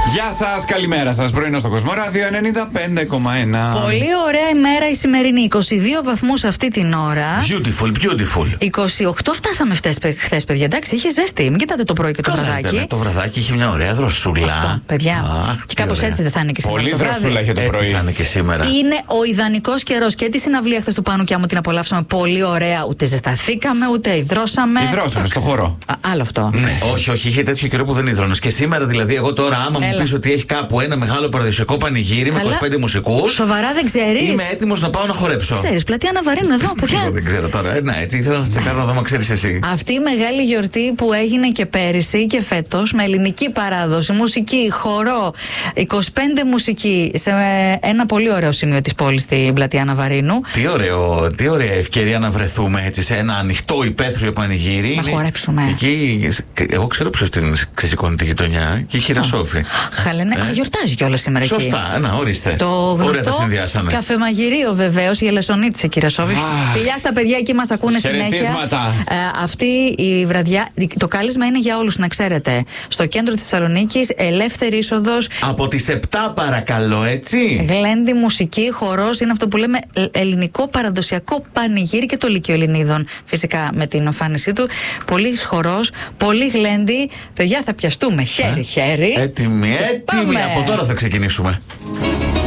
Γεια σας, καλημέρα σας. Πρωινό στο Κοσμοράδιο 95,1. Πολύ ωραία ημέρα η σημερινή. 22 βαθμούς αυτή την ώρα. Beautiful, beautiful. 28 φτάσαμε χθες, παιδιά. Εντάξει, είχε ζέστη. Μην κοιτάτε το πρωί και το βραδάκι. Το βραδάκι είχε μια ωραία δροσούλα. Αυτό, παιδιά. Και κάπως έτσι δεν θα είναι και σήμερα. Πολύ δροσούλα είχε το πρωί. Έτσι θα είναι και σήμερα. Είναι ο ιδανικός καιρός και τη συναυλία χθες του Πάνου και άμα την απολαύσαμε πολύ ωραία. Ούτε ζεσταθήκαμε, ούτε υδρώσαμε. Υδρώσαμε στο χώρο. Άλλο αυτό. Ναι, όχι, είχε τέτοιο καιρό που δεν υδρώνες. Και σήμερα δηλαδή, εγώ τώρα, άμα μου πεις ότι έχει κάπου ένα μεγάλο παραδοσιακό πανηγύρι με 25 μουσικούς. Σοβαρά δεν ξέρεις. Είμαι έτοιμος να πάω να χορέψω. Ξέρεις, πλατεία Ναβαρίνου εδώ, παιδιά. Δεν ξέρω τώρα. Ναι, έτσι ήθελα να σε τσεκάρω να δω, μα ξέρεις εσύ. Αυτή η μεγάλη γιορτή που έγινε και πέρυσι και φέτος με ελληνική παράδοση, μουσική, χορό, 25 μουσική σε ένα πολύ ωραίο σημείο της πόλης, στην πλατεία Ναβαρίνου. Τι ωραία ευκαιρία να βρεθούμε έτσι σε ένα ανοιχτό υπαίθριο πανηγύρι. Να χορέψουμε. Εκεί, εγώ ξέρω ποιος την ξεσηκώνει τη γειτονιά και η Χειρασόφη. Χαλενέ, γιορτάζει κιόλας σήμερα εκεί. Σωστά, να ορίστε. Το γνωστό καφεμαγειρίο βεβαίως, η Ελεσσονίτης σε Κυρασόφη. Φιλιά στα παιδιά, εκεί μας ακούνε συνέχεια. Αυτή η βραδιά, το κάλεσμα είναι για όλους, να ξέρετε. Στο κέντρο της Θεσσαλονίκης, ελεύθερη είσοδος. Από τις 7 παρακαλώ, έτσι. Γλέντι, μουσική, χορός, είναι αυτό που λέμε ελληνικό παραδοσιακό πανηγύρι και το Λύκειο Ελληνίδων. Φυσικά με την εμφάνισή του. Πολύ χορός, πολύ γλέντι. Παιδιά, θα πιαστούμε χέρι-χέρι. Έτοιμοι. Από τώρα θα ξεκινήσουμε.